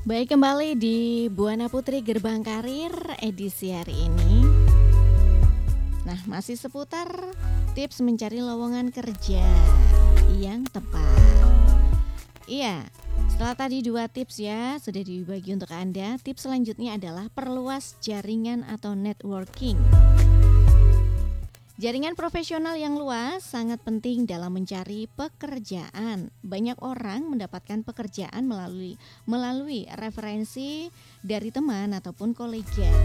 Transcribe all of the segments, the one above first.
Baik, kembali di Buana Putri Gerbang Karir edisi hari ini. Nah, masih seputar tips mencari lowongan kerja yang tepat. Iya, setelah tadi 2 tips ya sudah dibagi untuk Anda. Tips selanjutnya adalah perluas jaringan atau networking. Jaringan profesional yang luas sangat penting dalam mencari pekerjaan. Banyak orang mendapatkan pekerjaan melalui referensi dari teman ataupun kolega.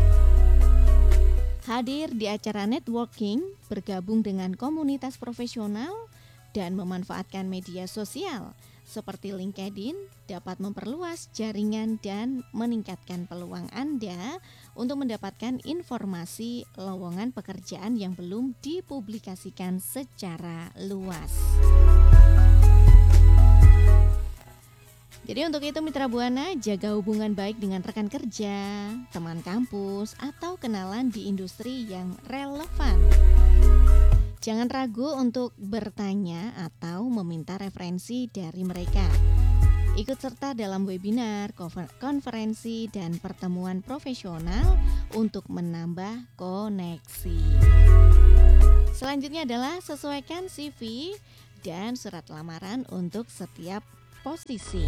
Hadir di acara networking, bergabung dengan komunitas profesional, dan memanfaatkan media sosial seperti LinkedIn dapat memperluas jaringan dan meningkatkan peluang Anda untuk mendapatkan informasi lowongan pekerjaan yang belum dipublikasikan secara luas. Jadi untuk itu Mitra Buana, jaga hubungan baik dengan rekan kerja, teman kampus, atau kenalan di industri yang relevan. Jangan ragu untuk bertanya atau meminta referensi dari mereka. Ikut serta dalam webinar, konferensi, dan pertemuan profesional untuk menambah koneksi. Selanjutnya adalah sesuaikan CV dan surat lamaran untuk setiap posisi.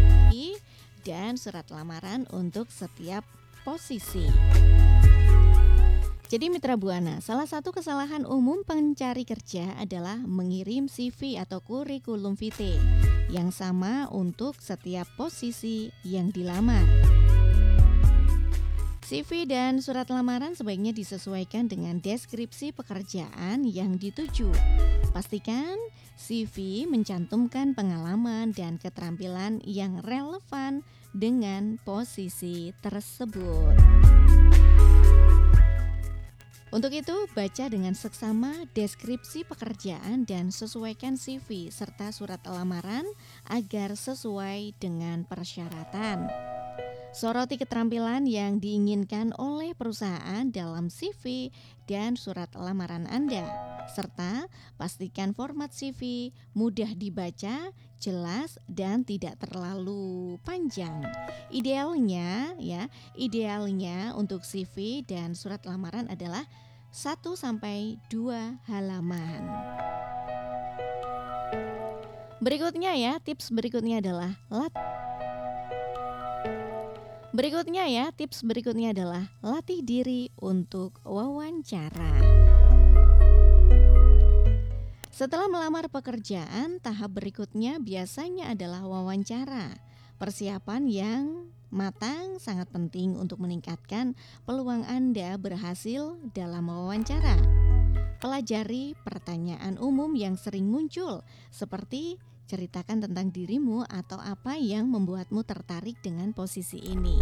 Jadi Mitra Buana, salah satu kesalahan umum pencari kerja adalah mengirim CV atau kurikulum vitae yang sama untuk setiap posisi yang dilamar. CV dan surat lamaran sebaiknya disesuaikan dengan deskripsi pekerjaan yang dituju. Pastikan CV mencantumkan pengalaman dan keterampilan yang relevan dengan posisi tersebut. Untuk itu, baca dengan seksama deskripsi pekerjaan dan sesuaikan CV serta surat lamaran agar sesuai dengan persyaratan. Soroti keterampilan yang diinginkan oleh perusahaan dalam CV dan surat lamaran Anda, serta pastikan format CV mudah dibaca, jelas dan tidak terlalu panjang. Idealnya untuk CV dan surat lamaran adalah 1-2 halaman. Tips berikutnya adalah latih diri untuk wawancara. Setelah melamar pekerjaan, tahap berikutnya biasanya adalah wawancara. Persiapan yang matang sangat penting untuk meningkatkan peluang Anda berhasil dalam wawancara. Pelajari pertanyaan umum yang sering muncul, seperti ceritakan tentang dirimu atau apa yang membuatmu tertarik dengan posisi ini.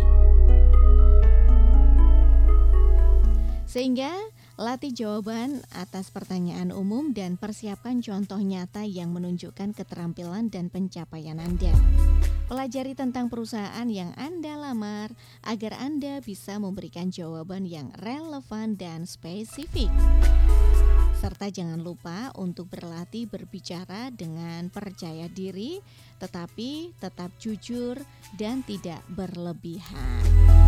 Sehingga latih jawaban atas pertanyaan umum dan persiapkan contoh nyata yang menunjukkan keterampilan dan pencapaian Anda. Pelajari tentang perusahaan yang Anda lamar agar Anda bisa memberikan jawaban yang relevan dan spesifik. Serta jangan lupa untuk berlatih berbicara dengan percaya diri, tetapi tetap jujur dan tidak berlebihan.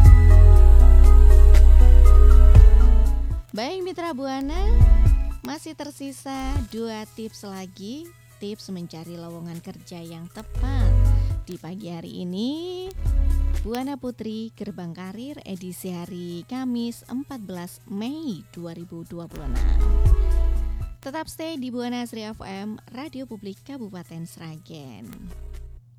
Baik Mitra Buana, masih tersisa 2 tips lagi, tips mencari lowongan kerja yang tepat. Di pagi hari ini, Buana Putri Gerbang Karir edisi hari Kamis 14 Mei 2026. Tetap stay di Buana Sri FM, Radio Publik Kabupaten Sragen.